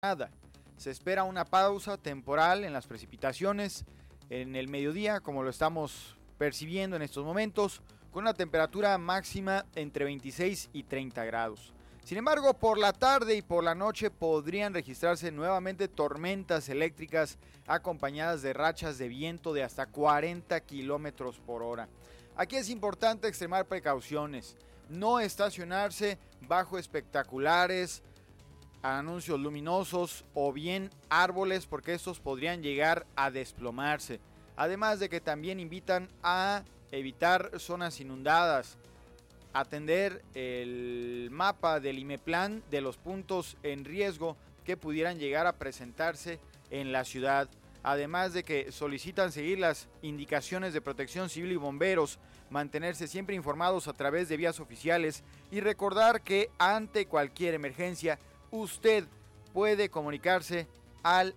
nada. Se espera una pausa temporal en las precipitaciones en el mediodía, como lo estamos percibiendo en estos momentos, con una temperatura máxima entre 26 y 30 grados. Sin embargo, por la tarde y por la noche podrían registrarse nuevamente tormentas eléctricas acompañadas de rachas de viento de hasta 40 kilómetros por hora. Aquí es importante extremar precauciones, no estacionarse bajo espectaculares, anuncios luminosos o bien árboles, porque estos podrían llegar a desplomarse. Además de que también invitan a evitar zonas inundadas, atender el mapa del IMEPLAN de los puntos en riesgo que pudieran llegar a presentarse en la ciudad. Además de que solicitan seguir las indicaciones de Protección Civil y bomberos, mantenerse siempre informados a través de vías oficiales y recordar que ante cualquier emergencia usted puede comunicarse al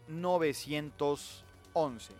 911.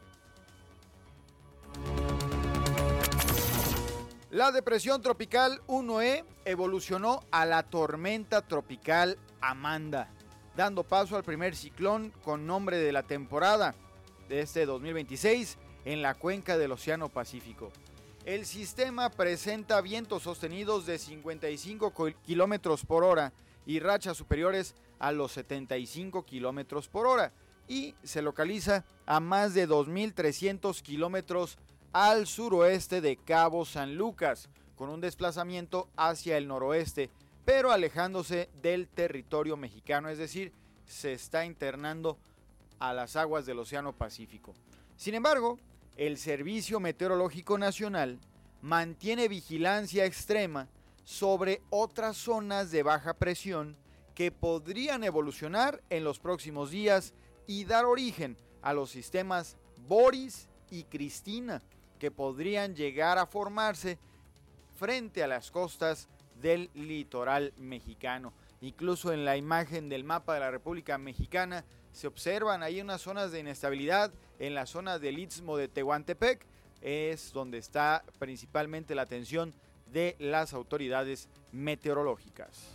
La depresión tropical 1E evolucionó a la tormenta tropical Amanda, dando paso al primer ciclón con nombre de la temporada de este 2026 en la cuenca del Océano Pacífico. El sistema presenta vientos sostenidos de 55 kilómetros por hora y rachas superiores a los 75 kilómetros por hora y se localiza a más de 2.300 kilómetros al suroeste de Cabo San Lucas, con un desplazamiento hacia el noroeste, pero alejándose del territorio mexicano, es decir, se está internando a las aguas del Océano Pacífico. Sin embargo, el Servicio Meteorológico Nacional mantiene vigilancia extrema sobre otras zonas de baja presión que podrían evolucionar en los próximos días y dar origen a los sistemas Boris y Cristina, que podrían llegar a formarse frente a las costas del litoral mexicano. Incluso en la imagen del mapa de la República Mexicana se observan ahí unas zonas de inestabilidad en la zona del Istmo de Tehuantepec, es donde está principalmente la atención de las autoridades meteorológicas.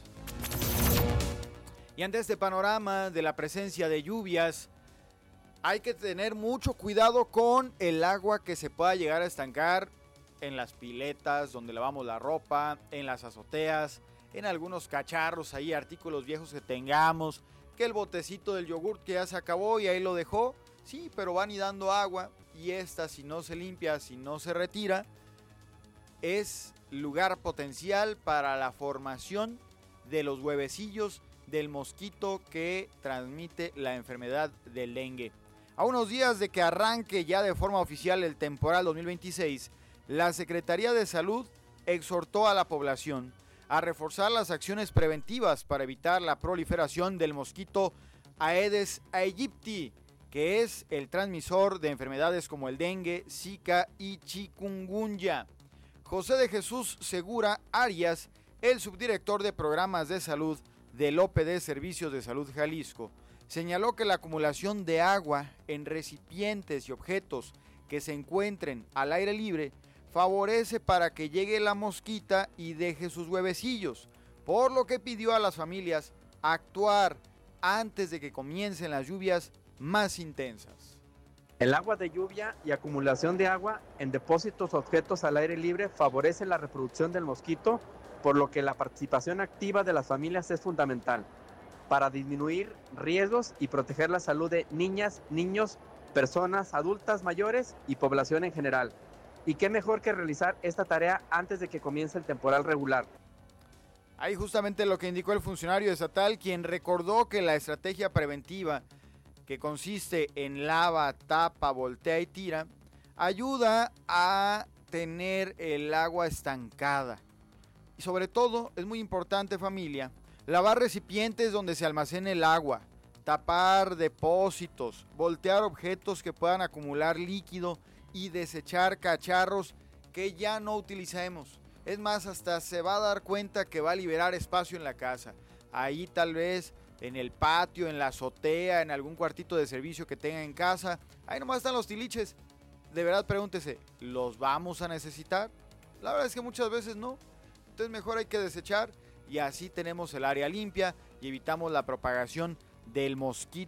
Y ante este panorama de la presencia de lluvias, hay que tener mucho cuidado con el agua que se pueda llegar a estancar en las piletas donde lavamos la ropa, en las azoteas, en algunos cacharros ahí, artículos viejos que tengamos, que el botecito del yogurt que ya se acabó y ahí lo dejó, sí, pero van y dando agua y esta, si no se limpia, si no se retira, es lugar potencial para la formación de los huevecillos del mosquito que transmite la enfermedad del dengue. A unos días de que arranque ya de forma oficial el temporal 2026, la Secretaría de Salud exhortó a la población a reforzar las acciones preventivas para evitar la proliferación del mosquito Aedes aegypti, que es el transmisor de enfermedades como el dengue, zika y chikungunya. José de Jesús Segura Arias, el subdirector de programas de salud del OPD Servicios de Salud Jalisco, señaló que la acumulación de agua en recipientes y objetos que se encuentren al aire libre favorece para que llegue la mosquita y deje sus huevecillos, por lo que pidió a las familias actuar antes de que comiencen las lluvias más intensas. El agua de lluvia y acumulación de agua en depósitos o objetos al aire libre favorece la reproducción del mosquito, por lo que la participación activa de las familias es fundamental para disminuir riesgos y proteger la salud de niñas, niños, personas adultas mayores y población en general. Y qué mejor que realizar esta tarea antes de que comience el temporal regular. Ahí justamente lo que indicó el funcionario estatal, quien recordó que la estrategia preventiva, que consiste en lava, tapa, voltea y tira, ayuda a tener el agua estancada. Y sobre todo, es muy importante, familia, lavar recipientes donde se almacene el agua, tapar depósitos, voltear objetos que puedan acumular líquido y desechar cacharros que ya no utilicemos. Es más, hasta se va a dar cuenta que va a liberar espacio en la casa. Ahí tal vez en el patio, en la azotea, en algún cuartito de servicio que tenga en casa. Ahí nomás están los tiliches. De verdad pregúntese, ¿los vamos a necesitar? La verdad es que muchas veces no. Entonces mejor hay que desechar y así tenemos el área limpia y evitamos la propagación del mosquito